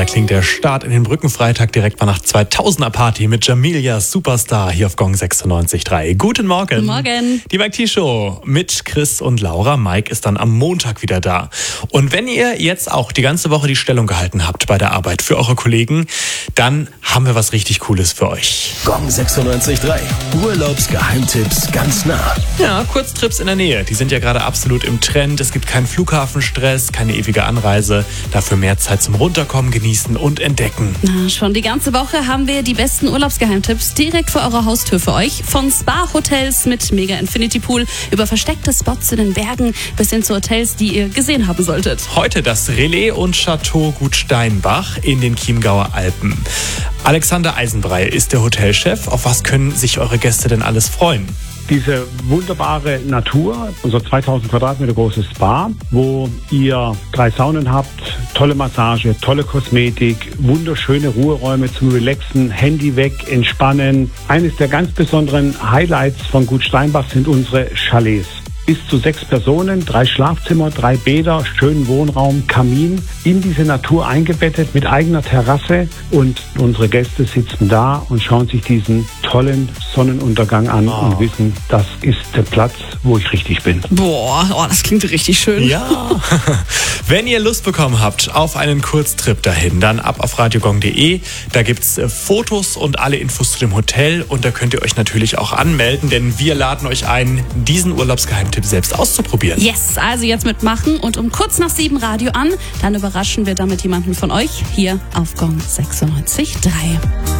da klingt der Start in den Brückenfreitag direkt mal nach 2000er Party mit Jamelia Superstar hier auf Gong 96.3. Guten Morgen. Guten Morgen. Die Mike T Show mit Chris und Laura. Mike ist dann am Montag wieder da. Und wenn ihr jetzt auch die ganze Woche die Stellung gehalten habt bei der Arbeit für eure Kollegen, dann haben wir was richtig Cooles für euch. Gong 96.3. Urlaubsgeheimtipps ganz nah. Ja, Kurztrips in der Nähe. Die sind ja gerade absolut im Trend. Es gibt keinen Flughafenstress, keine ewige Anreise. Dafür mehr Zeit zum Runterkommen, genießen und entdecken. Na, schon die ganze Woche haben wir die besten Urlaubsgeheimtipps direkt vor eurer Haustür für euch. Von Spa-Hotels mit Mega Infinity Pool über versteckte Spots in den Bergen bis hin zu Hotels, die ihr gesehen haben solltet. Heute das Relais und Chateau Gut Steinbach in den Chiemgauer Alpen. Alexander Eisenbrei ist der Hotelchef. Auf was können sich eure Gäste denn alles freuen? Diese wunderbare Natur, unser 2000 Quadratmeter großes Spa, wo ihr 3 Saunen habt, tolle Massage, tolle Kosmetik, wunderschöne Ruheräume zum Relaxen, Handy weg, entspannen. Eines der ganz besonderen Highlights von Gut Steinbach sind unsere Chalets. Bis zu 6 Personen, 3 Schlafzimmer, 3 Bäder, schönen Wohnraum, Kamin, in diese Natur eingebettet mit eigener Terrasse, und unsere Gäste sitzen da und schauen sich diesen tollen Sonnenuntergang an und wissen, das ist der Platz, wo ich richtig bin. Boah, das klingt richtig schön. Ja. Wenn ihr Lust bekommen habt auf einen Kurztrip dahin, dann ab auf radiogong.de. Da gibt's Fotos und alle Infos zu dem Hotel, und da könnt ihr euch natürlich auch anmelden, denn wir laden euch ein, diesen Urlaubsgeheimtipp selbst auszuprobieren. Yes, also jetzt mitmachen und um kurz nach 7 Radio an, dann überraschen wir damit jemanden von euch hier auf Gong 96.3.